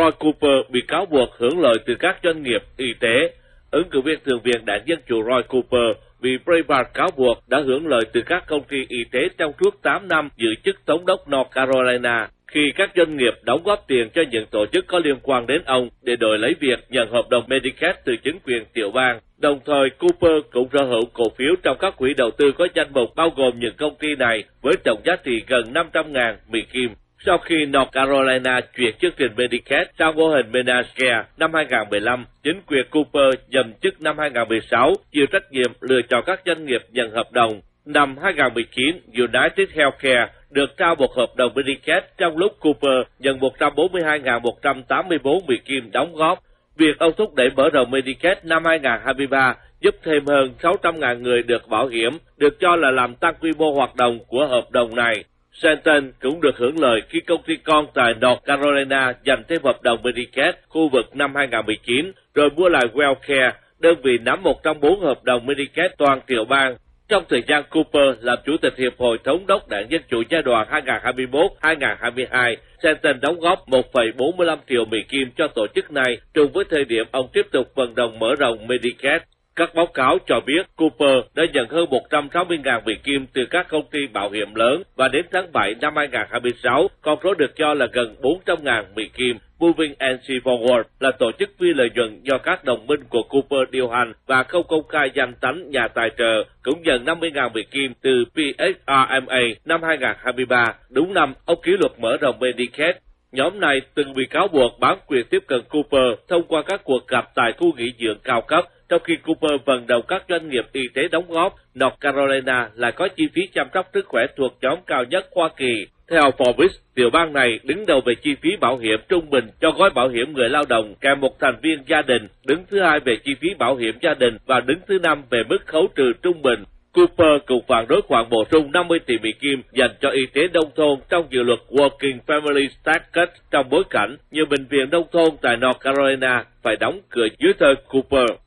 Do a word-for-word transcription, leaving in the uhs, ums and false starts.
Roy Cooper bị cáo buộc hưởng lợi từ các doanh nghiệp y tế. Ứng cử viên thượng viện đảng Dân Chủ Roy Cooper bị Breitbart cáo buộc đã hưởng lợi từ các công ty y tế trong suốt tám năm giữ chức thống đốc North Carolina, khi các doanh nghiệp đóng góp tiền cho những tổ chức có liên quan đến ông để đổi lấy việc nhận hợp đồng Medicaid từ chính quyền tiểu bang. Đồng thời, Cooper cũng sở hữu cổ phiếu trong các quỹ đầu tư có danh mục bao gồm những công ty này với tổng giá trị gần năm trăm nghìn Mỹ Kim. Sau khi North Carolina chuyển chương trình Medicaid sang mô hình Medicare năm hai nghìn không trăm mười lăm, chính quyền Cooper nhậm chức năm hai nghìn không trăm mười sáu chịu trách nhiệm lựa chọn các doanh nghiệp nhận hợp đồng. Năm hai nghìn không trăm mười chín, United Healthcare được trao một hợp đồng Medicaid trong lúc Cooper nhận một trăm bốn mươi hai nghìn một trăm tám mươi tư Mỹ Kim đóng góp. Việc ông thúc đẩy mở rộng Medicaid năm hai nghìn không trăm hai mươi ba giúp thêm hơn sáu trăm nghìn người được bảo hiểm, được cho là làm tăng quy mô hoạt động của hợp đồng này. Stanton cũng được hưởng lợi khi công ty con tại North Carolina giành thêm hợp đồng Medicaid khu vực năm hai nghìn không trăm mười chín, rồi mua lại Wellcare, đơn vị nắm một trong bốn hợp đồng Medicaid toàn tiểu bang. Trong thời gian Cooper làm chủ tịch Hiệp hội Thống đốc Đảng Dân Chủ giai đoạn hai nghìn không trăm hai mươi mốt đến hai nghìn không trăm hai mươi hai, Stanton đóng góp một phẩy bốn mươi lăm triệu Mỹ Kim cho tổ chức này, trùng với thời điểm ông tiếp tục vận động mở rộng Medicaid. Các báo cáo cho biết Cooper đã nhận hơn một trăm sáu mươi nghìn Mỹ Kim từ các công ty bảo hiểm lớn, và đến tháng bảy năm hai nghìn không trăm hai mươi sáu, con số được cho là gần bốn trăm nghìn Mỹ Kim. Moving and Forward là tổ chức phi lợi nhuận do các đồng minh của Cooper điều hành và không công khai danh tánh nhà tài trợ, cũng nhận năm mươi nghìn Mỹ Kim từ P H R M A năm hai nghìn không trăm hai mươi ba, đúng năm ông ký luật mở rộng Medicaid. Nhóm này từng bị cáo buộc bán quyền tiếp cận Cooper thông qua các cuộc gặp tại khu nghỉ dưỡng cao cấp, trong khi Cooper vận động các doanh nghiệp y tế đóng góp. North Carolina lại có chi phí chăm sóc sức khỏe thuộc nhóm cao nhất Hoa Kỳ. Theo Forbes, tiểu bang này đứng đầu về chi phí bảo hiểm trung bình cho gói bảo hiểm người lao động kèm một thành viên gia đình, đứng thứ hai về chi phí bảo hiểm gia đình và đứng thứ năm về mức khấu trừ trung bình. Cooper cũng phản đối khoản bổ sung năm mươi tỷ Mỹ Kim dành cho y tế nông thôn trong dự luật Working Families Tax Cut, trong bối cảnh nhiều bệnh viện nông thôn tại North Carolina phải đóng cửa dưới thời Cooper.